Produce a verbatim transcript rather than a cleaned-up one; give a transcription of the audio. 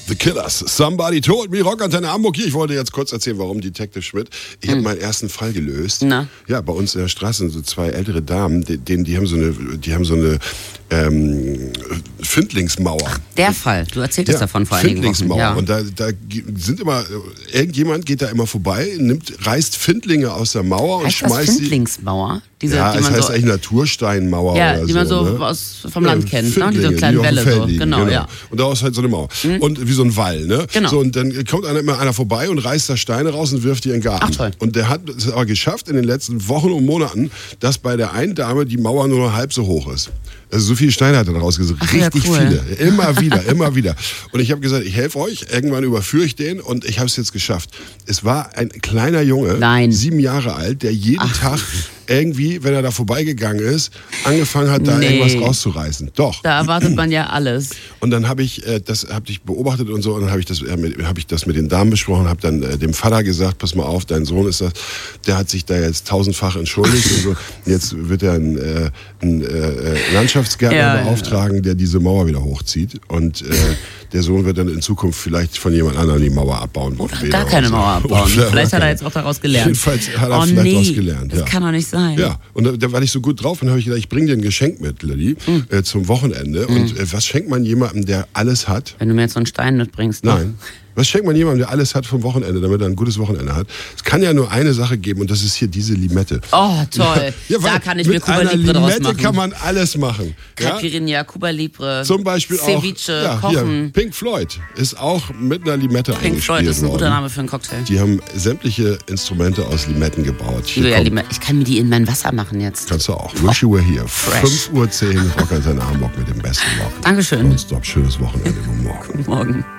The Killers. Somebody told me. Rockantenne Hamburg hier. Ich wollte jetzt kurz erzählen, warum Detective Schmidt. Ich hm. habe meinen ersten Fall gelöst. Na? Ja, bei uns in der Straße sind so zwei ältere Damen, die, die, die haben so eine, die haben so eine ähm, Findlingsmauer. Ach, der Fall. Du erzähltest ja, davon vor einigen Wochen. Findlingsmauer. Ja. Und da, da sind immer, irgendjemand geht da immer vorbei, nimmt, reißt Findlinge aus der Mauer heißt und schmeißt das Findlingsmauer? Diese, ja, die es man heißt so, eigentlich Natursteinmauer ja, oder die man so, so ne? aus, vom Land ja, kennt, ne? Diese Findlinge, kleinen die auf dem Wälle Feld so. liegen, Genau, genau. ja. Und daraus halt so eine Mauer. Mhm. Und wie so ein Wall, ne? Genau. So, und dann kommt einer, immer einer vorbei und reißt da Steine raus und wirft die in den Garten. Ach, toll. Und der hat es aber geschafft in den letzten Wochen und Monaten, dass bei der einen Dame die Mauer nur noch halb so hoch ist. Also so viele Steine hat er daraus gesucht. Ach, Richtig ja, cool. viele. Immer wieder, immer wieder. Und ich habe gesagt, ich helfe euch. Irgendwann überführe ich den und ich habe es jetzt geschafft. Es war ein kleiner Junge, Nein. sieben Jahre alt, der jeden Ach. Tag irgendwie, wenn er da vorbeigegangen ist, angefangen hat, da Nee. irgendwas rauszureißen. Doch. Da erwartet man ja alles. Und dann habe ich äh, das habe ich beobachtet und so und dann habe ich das äh, mit, hab ich das mit den Damen besprochen, habe dann äh, dem Vater gesagt, pass mal auf, dein Sohn ist das, der hat sich da jetzt tausendfach entschuldigt und so. Jetzt wird er einen, äh, einen äh, Landschaftsgärtner Ja, beauftragen, der diese Mauer wieder hochzieht und äh, der Sohn wird dann in Zukunft vielleicht von jemand anderem die Mauer abbauen. Oder gar keine Mauer abbauen. Vielleicht hat er jetzt auch daraus gelernt. Jedenfalls hat er oh, vielleicht nee, daraus gelernt. Das ja. kann doch nicht sein. Ja, und da, da war ich so gut drauf und habe ich gedacht, ich bringe dir ein Geschenk mit, Lilly, Mhm. äh, zum Wochenende. Mhm. Und äh, was schenkt man jemandem, der alles hat? Wenn du mir jetzt so einen Stein mitbringst. Ne? Nein. Was schenkt man jemandem, der alles hat vom Wochenende, damit er ein gutes Wochenende hat? Es kann ja nur eine Sache geben und das ist hier diese Limette. Oh, toll. Ja, da kann ich mir Cuba Libre mit einer draus Limette machen. kann man alles machen. Ja? Caipirinha, Cuba Libre, Zum Beispiel Ceviche, auch, ja, Kochen. Hier, Pink Floyd ist auch mit einer Limette Pink eingespielt Floyd ist ein guter worden. Name für einen Cocktail. Die haben sämtliche Instrumente aus Limetten gebaut. Ich, liebe ja Lime- ich kann mir die in mein Wasser machen jetzt. Kannst du auch. Wish you were here. fresh. fünf Uhr zehn, Rockantenne Hamburg mit dem besten Rock. Dankeschön. Nonstop, schönes Wochenende. Morgen. Morgen.